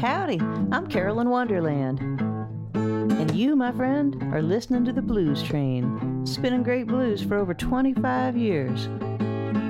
Howdy, I'm Carolyn Wonderland. And you, my friend, are listening to the Blues Train, spinning great blues for over 25 years.